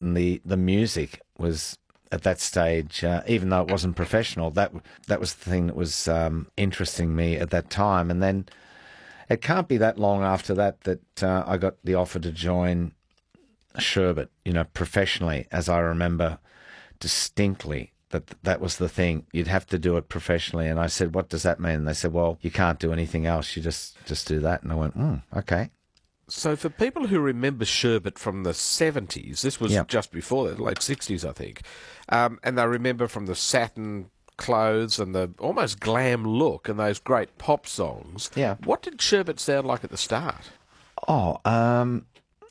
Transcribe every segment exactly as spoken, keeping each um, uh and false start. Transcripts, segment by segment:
and the, the music was at that stage, uh, even though it wasn't professional, that that was the thing that was um, interesting me at that time. And then it can't be that long after that that uh, I got the offer to join Sherbet, you know, professionally, as I remember distinctly. That that was the thing. You'd have to do it professionally. And I said, what does that mean? And they said, well, you can't do anything else. You just, just do that. And I went, hmm, okay. So for people who remember Sherbet from the seventies, this was Yep. just before that, late sixties, I think, um, and they remember from the satin clothes and the almost glam look and those great pop songs. Yeah. What did Sherbet sound like at the start? Oh, um,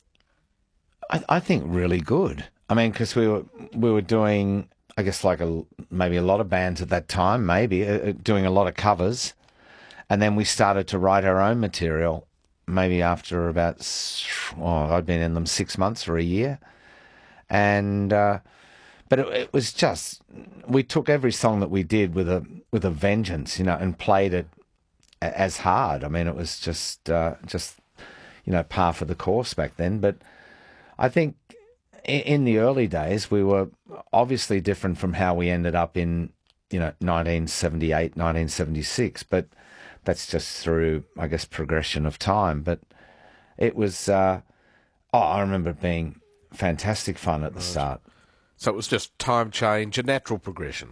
I, I think really good. I mean, because we were, we were doing, I guess, like a, maybe a lot of bands at that time, maybe, uh, doing a lot of covers. And then we started to write our own material, maybe after about, oh, I'd been in them six months or a year. And, uh, but it, it was just, we took every song that we did with a, with a vengeance, you know, and played it a- as hard. I mean, it was just, uh, just, you know, par for the course back then. But I think in, in the early days, we were obviously different from how we ended up in, you know, nineteen seventy-eight, nineteen seventy-six, but that's just through, I guess, progression of time. But it was, uh, oh, I remember it being fantastic fun at the start. So it was just time change, a natural progression.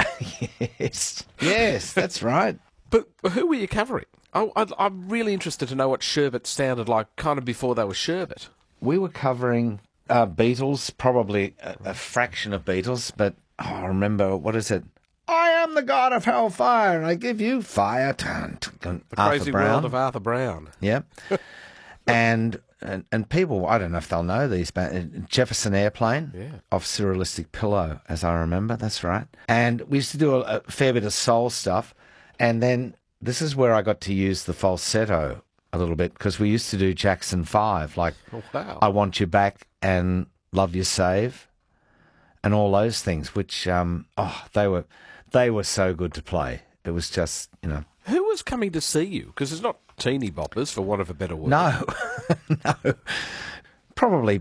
Yes, yes, that's right. But who were you covering? Oh, I'd, I'm really interested to know what Sherbet sounded like kind of before they were Sherbet. We were covering uh, Beatles, probably a, a fraction of Beatles, but oh, I remember, what is it? I am the god of hellfire, and I give you fire. Dun, dun, dun. The Arthur Crazy Brown. World of Arthur Brown. Yep. and, and and people, I don't know if they'll know these, but Jefferson Airplane Yeah. of Surrealistic Pillow, as I remember. That's right. And we used to do a, a fair bit of soul stuff, and then this is where I got to use the falsetto a little bit, because we used to do Jackson five, like Oh, wow. I Want You Back and Love You Save, and all those things, which, um, oh, they were, they were so good to play. It was just, you know. Who was coming to see you? Because it's not teeny boppers, for want of a better word. No, no. Probably,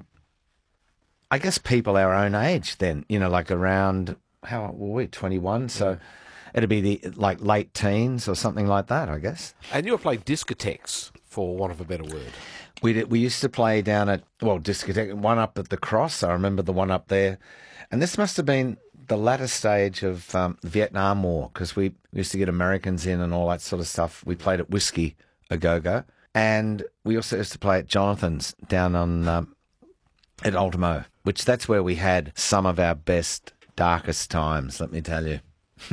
I guess, people our own age then, you know, like around, how old were we, twenty-one? So it'd be the, like, late teens or something like that, I guess. And you were playing discotheques, for want of a better word. We did, we used to play down at, well, discotheque, one up at the Cross. I remember the one up there. And this must have been the latter stage of um, the Vietnam War, because we used to get Americans in and all that sort of stuff. We played at Whiskey A Go-Go. And we also used to play at Jonathan's down on um, at Ultimo, which that's where we had some of our best, darkest times, let me tell you.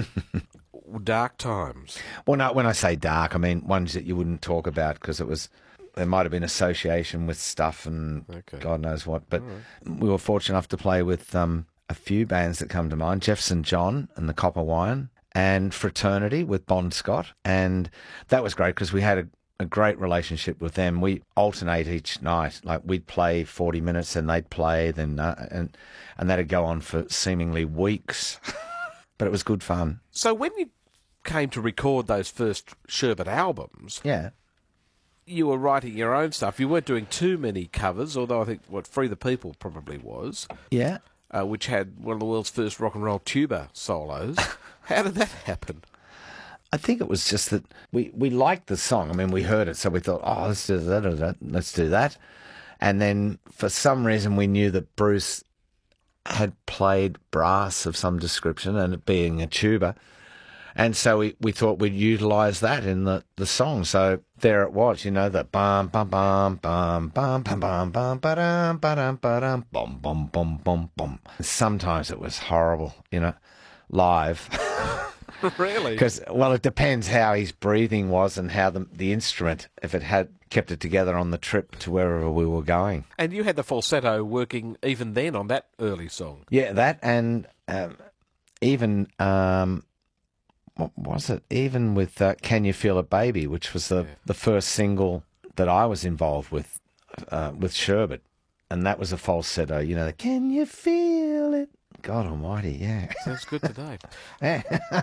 Dark times. Well, no, when I say dark, I mean ones that you wouldn't talk about, because it was, there might have been association with stuff and Okay. God knows what. But we were fortunate enough to play with um, a few bands that come to mind, Jefferson John and the Copper Wine, and Fraternity with Bon Scott. And that was great because we had a, a great relationship with them. We alternate each night. Like, we'd play forty minutes and they'd play, then uh, and and that'd go on for seemingly weeks. But it was good fun. So when you came to record those first Sherbet albums, Yeah. you were writing your own stuff. You weren't doing too many covers, although I think what Free the People probably was, Yeah. uh, which had one of the world's first rock and roll tuba solos. How did that happen? I think it was just that we, we liked the song. I mean, we heard it, so we thought, oh, let's do that, or that, let's do that. And then for some reason we knew that Bruce had played brass of some description, and it being a tuba. And so we, we thought we'd utilise that in the, the song. So there it was, you know, that bum bum bum bum bum bum bum bum ba-dum ba-dum ba-dum bum bum bum bum bum. Sometimes it was horrible, you know, live. Really? Because, well, it depends how his breathing was and how the the instrument, if it had kept it together on the trip to wherever we were going. And you had the falsetto working even then on that early song. Yeah, that and um, even, um, what was it? Even with uh, Can You Feel It, Baby, which was the, Yeah. the first single that I was involved with, uh, with Sherbet. And that was a falsetto, you know, the Can You Feel It? God almighty, yeah. Sounds good today. Yeah.